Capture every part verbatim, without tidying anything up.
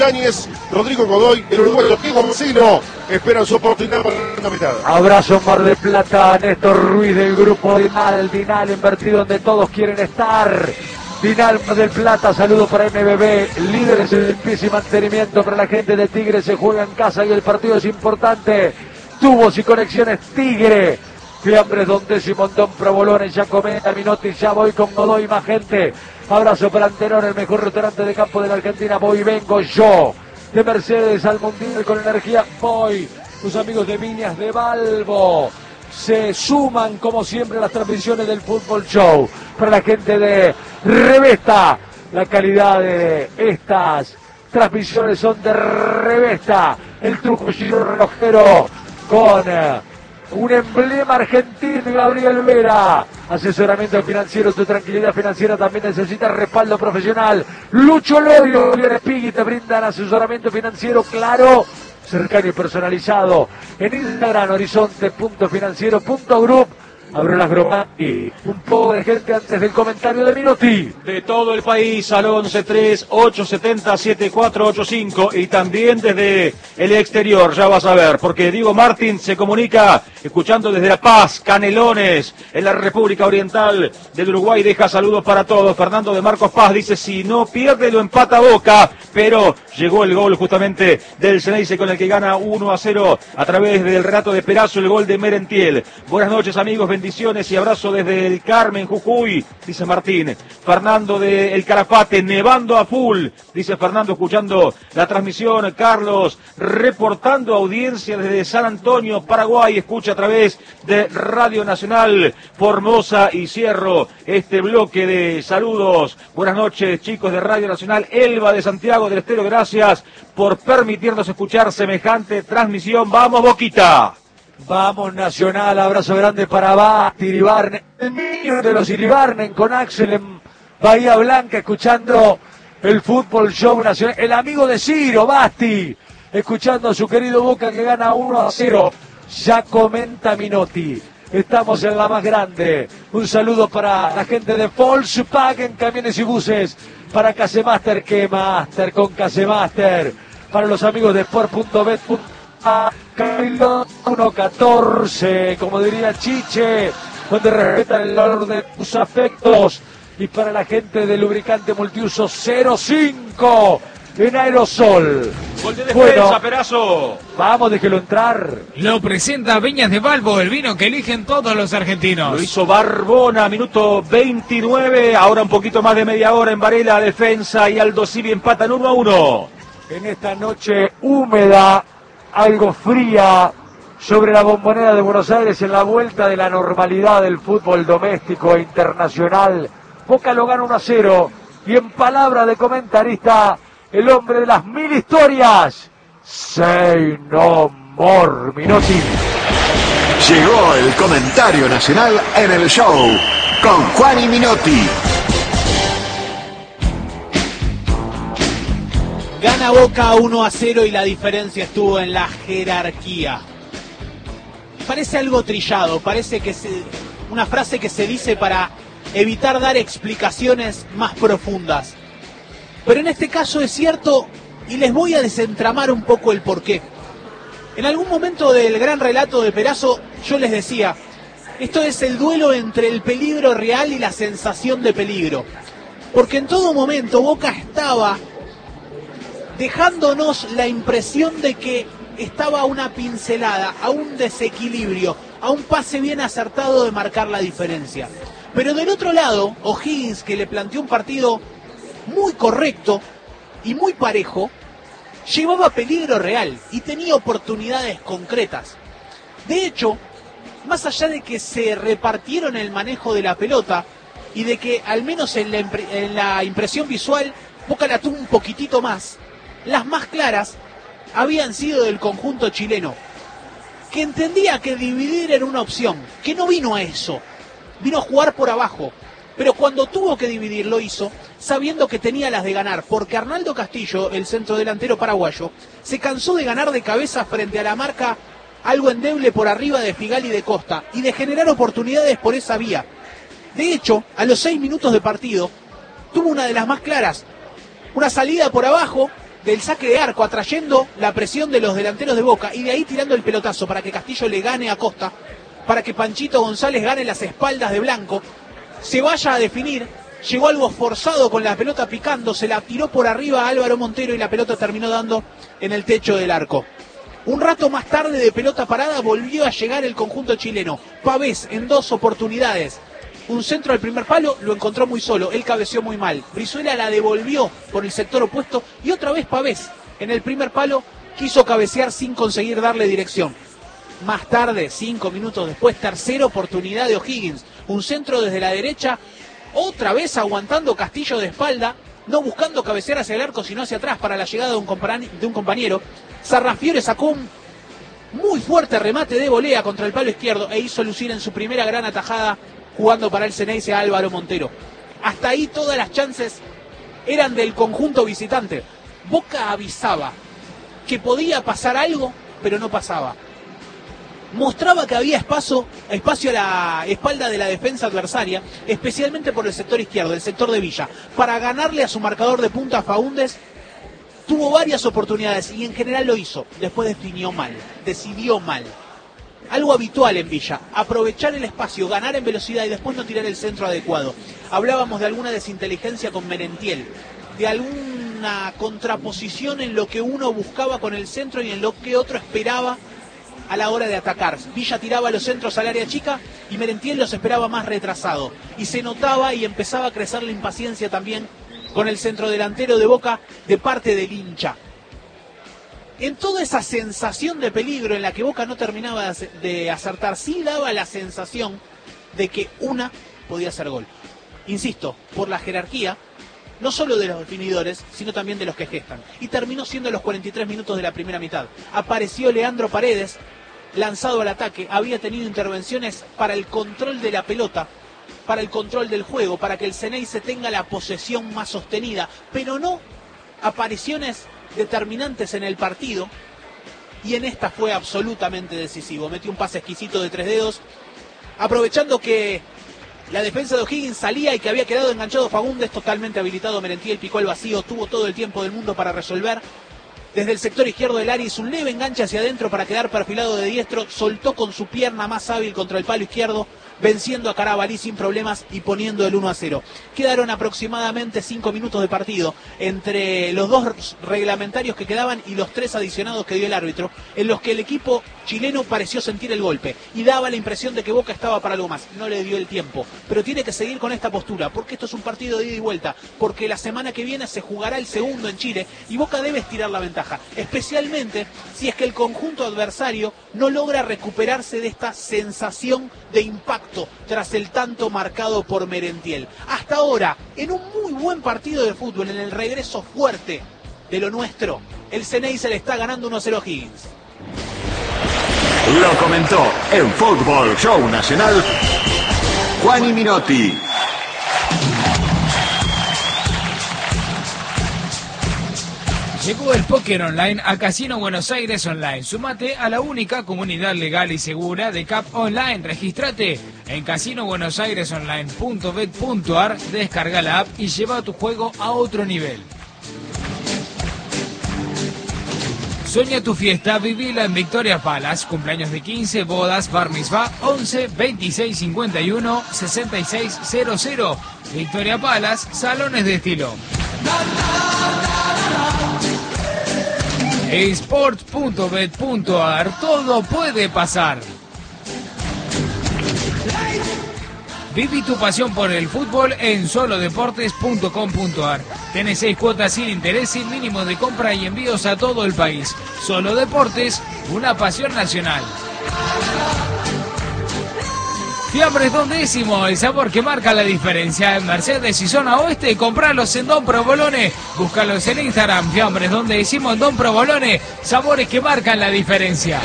Áñez, Rodrigo Godoy, el uruguayo Diego Marcelo esperan su oportunidad para la mitad. Abrazo Mar del Plata, Néstor Ruiz del grupo Dinal, Dinal invertido donde todos quieren estar. Dinal Mar del Plata, saludo para M B B, líderes de limpieza y mantenimiento para la gente de Tigre, se juega en casa y el partido es importante. Tubos y conexiones Tigre. Fiambres, Don Desi, Montón, Provolones, ya comenta Minotti, ya voy con Godoy, más gente. Abrazo para Antenor, el mejor restaurante de campo de la Argentina, voy, vengo yo. De Mercedes al Mundial con energía, voy. Tus amigos de Viñas de Balbo se suman como siempre a las transmisiones del Fútbol Show. Para la gente de Revesta, la calidad de estas transmisiones son de Revesta. El truco relojero con eh, un emblema argentino, Gabriel Vera. Asesoramiento financiero, tu tranquilidad financiera también necesita respaldo profesional. Lucho Lorio, Javier Espigui te brindan asesoramiento financiero claro, cercano y personalizado. En Instagram, horizonte punto financiero punto group. Abro las bromas y un poco de gente antes del comentario de Minotti. De todo el país al once tres ocho siete cero siete cuatro ocho cinco y también desde el exterior, ya vas a ver, porque Diego Martín se comunica escuchando desde La Paz, Canelones, en la República Oriental del Uruguay, deja saludos para todos. Fernando de Marcos Paz dice, si no pierde lo empata Boca, pero llegó el gol justamente del Ceneice con el que gana uno a cero a través del relato de Perazo, el gol de Merentiel. Buenas noches amigos, bendiciones y abrazo desde el Carmen, Jujuy, dice Martín. Fernando de El Calafate, nevando a full, dice Fernando, escuchando la transmisión. Carlos, reportando audiencia desde San Antonio, Paraguay, escucha a través de Radio Nacional Formosa, y cierro este bloque de saludos. Buenas noches chicos de Radio Nacional. Elba de Santiago del Estero, gracias por permitirnos escuchar semejante transmisión. ¡Vamos Boquita! Vamos Nacional, abrazo grande para Basti Iribarnen, el niño de los Iribarnen con Axel en Bahía Blanca, escuchando el Fútbol Show Nacional. El amigo de Ciro, Basti, escuchando a su querido Boca que gana uno a cero. Ya comenta Minotti, estamos en la más grande. Un saludo para la gente de Volkswagen Camiones y Buses, para Casemaster, que Master con Casemaster, para los amigos de Sport punto bet punto a Camilo uno catorce, como diría Chiche, donde respetan el valor de tus afectos, y para la gente de lubricante multiuso cero cinco en aerosol. Gol de defensa, bueno, Perazo. Vamos, déjelo entrar. Lo presenta Viñas de Balbo, el vino que eligen todos los argentinos. Lo hizo Barbona, minuto veintinueve, ahora un poquito más de media hora en Varela, defensa, y Aldo Civi empatan uno a uno. En esta noche húmeda, algo fría, sobre la Bombonera de Buenos Aires, en la vuelta de la normalidad del fútbol doméstico e internacional, Boca lo gana uno a cero, y en palabra de comentarista, el hombre de las mil historias, Say No More, Minotti. Llegó el comentario nacional en el show, con Juan y Minotti. Gana Boca uno a cero y la diferencia estuvo en la jerarquía. Parece algo trillado, parece que se, una frase que se dice para evitar dar explicaciones más profundas. Pero en este caso es cierto, y les voy a desentramar un poco el porqué. En algún momento del gran relato de Perazo yo les decía, esto es el duelo entre el peligro real y la sensación de peligro. Porque en todo momento Boca estaba dejándonos la impresión de que estaba a una pincelada, a un desequilibrio, a un pase bien acertado de marcar la diferencia. Pero del otro lado, O'Higgins, que le planteó un partido muy correcto y muy parejo, llevaba peligro real y tenía oportunidades concretas. De hecho, más allá de que se repartieron el manejo de la pelota y de que al menos en la, en la impresión visual Boca la tuvo un poquitito más, las más claras habían sido del conjunto chileno, que entendía que dividir era una opción, que no vino a eso, vino a jugar por abajo, pero cuando tuvo que dividir lo hizo sabiendo que tenía las de ganar, porque Arnaldo Castillo, el centrodelantero paraguayo, se cansó de ganar de cabeza frente a la marca algo endeble por arriba de Figal y de Costa, y de generar oportunidades por esa vía. De hecho, a los seis minutos de partido, tuvo una de las más claras, una salida por abajo, del saque de arco, atrayendo la presión de los delanteros de Boca y de ahí tirando el pelotazo para que Castillo le gane a Costa, para que Panchito González gane las espaldas de Blanco, se vaya a definir. Llegó algo forzado con la pelota picando, se la tiró por arriba a Álvaro Montero y la pelota terminó dando en el techo del arco. Un rato más tarde de pelota parada volvió a llegar el conjunto chileno. Pavés en dos oportunidades. Un centro al primer palo, lo encontró muy solo, él cabeció muy mal. Brizuela la devolvió por el sector opuesto y otra vez Pavés en el primer palo quiso cabecear sin conseguir darle dirección. Más tarde, cinco minutos después, tercera oportunidad de O'Higgins. Un centro desde la derecha, otra vez aguantando Castillo de espalda, no buscando cabecear hacia el arco, sino hacia atrás para la llegada de un, de un compañero. Sarrafiore sacó un muy fuerte remate de volea contra el palo izquierdo e hizo lucir en su primera gran atajada jugando para el Ceneice a Álvaro Montero. Hasta ahí todas las chances eran del conjunto visitante. Boca avisaba que podía pasar algo, pero no pasaba. Mostraba que había espacio, espacio a la espalda de la defensa adversaria, especialmente por el sector izquierdo, el sector de Villa, para ganarle a su marcador de punta Faúndez. Tuvo varias oportunidades y en general lo hizo. Después definió mal, decidió mal. Algo habitual en Villa, aprovechar el espacio, ganar en velocidad y después no tirar el centro adecuado. Hablábamos de alguna desinteligencia con Merentiel, de alguna contraposición en lo que uno buscaba con el centro y en lo que otro esperaba a la hora de atacar. Villa tiraba los centros al área chica y Merentiel los esperaba más retrasado. Y se notaba y empezaba a crecer la impaciencia también con el centro delantero de Boca de parte del hincha. En toda esa sensación de peligro en la que Boca no terminaba de acertar, sí daba la sensación de que una podía ser gol. Insisto, por la jerarquía, no solo de los definidores, sino también de los que gestan. Y terminó siendo los cuarenta y tres minutos de la primera mitad. Apareció Leandro Paredes, lanzado al ataque, había tenido intervenciones para el control de la pelota, para el control del juego, para que el Ceneice tenga la posesión más sostenida, pero no apariciones determinantes en el partido, y en esta fue absolutamente decisivo. Metió un pase exquisito de tres dedos, aprovechando que la defensa de O'Higgins salía y que había quedado enganchado Faúndez, totalmente habilitado Merentiel, picó el vacío, tuvo todo el tiempo del mundo para resolver. Desde el sector izquierdo del área hizo un leve enganche hacia adentro para quedar perfilado de diestro, soltó con su pierna más hábil contra el palo izquierdo, venciendo a Carabalí sin problemas y poniendo el uno a cero. Quedaron aproximadamente cinco minutos de partido entre los dos reglamentarios que quedaban y los tres adicionados que dio el árbitro, en los que el equipo chileno pareció sentir el golpe y daba la impresión de que Boca estaba para algo más. No le dio el tiempo, pero tiene que seguir con esta postura, porque esto es un partido de ida y vuelta, porque la semana que viene se jugará el segundo en Chile y Boca debe estirar la ventaja, especialmente si es que el conjunto adversario no logra recuperarse de esta sensación de impacto tras el tanto marcado por Merentiel. Hasta ahora, en un muy buen partido de fútbol, en el regreso fuerte de lo nuestro, el Ceneice le está ganando uno a cero a Higgins. Lo comentó en Fútbol Show Nacional Juani Minotti. Llegó el póker online a Casino Buenos Aires Online. Sumate a la única comunidad legal y segura de C A P Online. Regístrate en casino buenos aires online punto bet punto ar, descarga la app y lleva tu juego a otro nivel. Sueña tu fiesta, vivila en Victoria Palace. Cumpleaños de quince, bodas, bar mitzvah, once, veintiséis, cincuenta y uno, sesenta y seis cero cero. Victoria Palace, salones de estilo. esports punto bet punto ar, todo puede pasar. Viví tu pasión por el fútbol en solo deportes punto com punto ar. Tenés seis cuotas sin interés, sin mínimo de compra y envíos a todo el país. Solo Deportes, una pasión nacional. Fiambres Don Décimo, el sabor que marca la diferencia. En Mercedes y zona oeste, compralos en Don Provolone. Búscalos en Instagram, Fiambres Don Décimo en Don Provolone. Sabores que marcan la diferencia.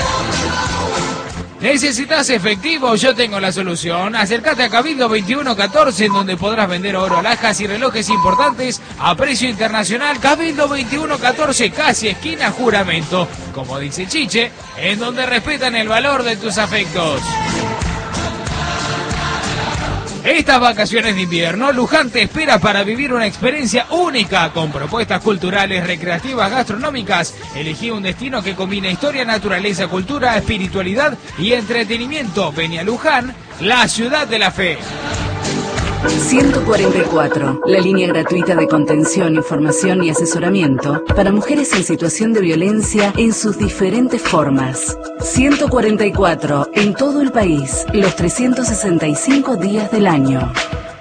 ¿Necesitas efectivo? Yo tengo la solución. Acércate a Cabildo veintiuno catorce, en donde podrás vender oro, alhajas y relojes importantes a precio internacional. Cabildo veintiuno catorce, casi esquina Juramento. Como dice Chiche, en donde respetan el valor de tus afectos. Estas vacaciones de invierno, Luján te espera para vivir una experiencia única con propuestas culturales, recreativas, gastronómicas. Elegí un destino que combina historia, naturaleza, cultura, espiritualidad y entretenimiento. Ven a Luján, la ciudad de la fe. ciento cuarenta y cuatro, la línea gratuita de contención, información y asesoramiento para mujeres en situación de violencia en sus diferentes formas. ciento cuarenta y cuatro, en todo el país, los trescientos sesenta y cinco días del año.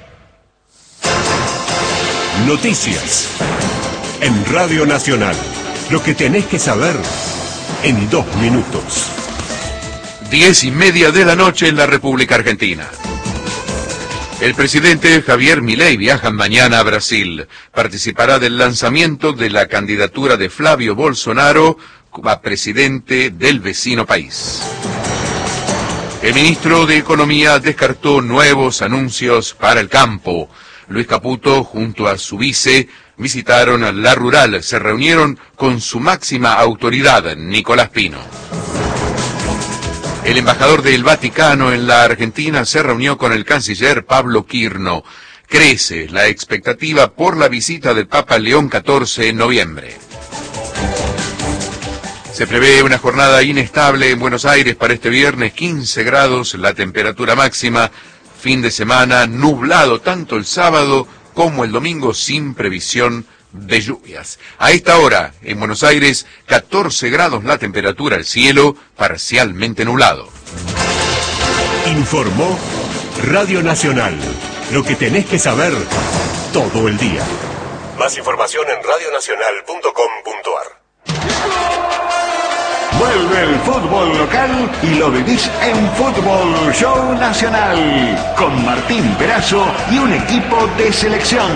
Noticias. En Radio Nacional. Lo que tenés que saber en dos minutos. Diez y media de la noche en la República Argentina. El presidente Javier Milei viaja mañana a Brasil. Participará del lanzamiento de la candidatura de Flavio Bolsonaro a presidente del vecino país. El ministro de Economía descartó nuevos anuncios para el campo. Luis Caputo, junto a su vice, visitaron a La Rural. Se reunieron con su máxima autoridad, Nicolás Pino. El embajador del Vaticano en la Argentina se reunió con el canciller Pablo Quirno. Crece la expectativa por la visita del Papa León catorce en noviembre. Se prevé una jornada inestable en Buenos Aires para este viernes, quince grados la temperatura máxima. Fin de semana nublado tanto el sábado como el domingo sin previsión de lluvias. A esta hora, en Buenos Aires, catorce grados la temperatura, el cielo parcialmente nublado. Informó Radio Nacional. Lo que tenés que saber todo el día. Más información en radio nacional punto com punto ar. Vuelve el fútbol local y lo vivís en Fútbol Show Nacional con Martín Perazo y un equipo de selección.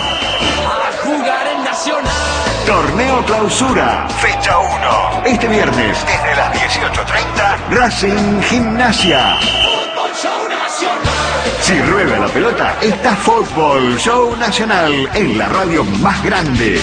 Torneo Clausura, fecha uno. Este viernes, desde las dieciocho treinta, Racing Gimnasia. Fútbol Show Nacional. Si rueda la pelota, está Fútbol Show Nacional en la radio más grande.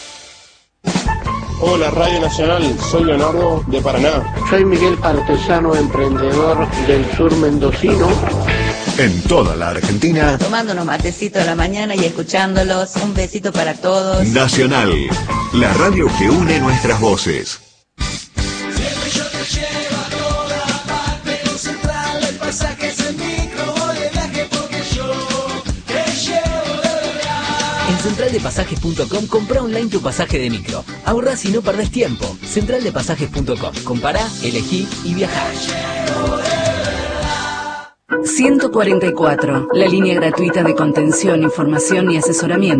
Hola Radio Nacional, soy Leonardo de Paraná. Soy Miguel Partesano, emprendedor del sur mendocino. En toda la Argentina. Tomando unos matecitos a la mañana y escuchándolos. Un besito para todos. Nacional, la radio que une nuestras voces. Siempre yo te llevo a toda parte. Con Central de Pasajes en micro voy de viaje porque yo te llevo de verdad. En central de pasajes punto com compra online tu pasaje de micro. Ahorrás y no perdés tiempo. central de pasajes punto com. Compará, elegí y viajá. ciento cuarenta y cuatro, la línea gratuita de contención, información y asesoramiento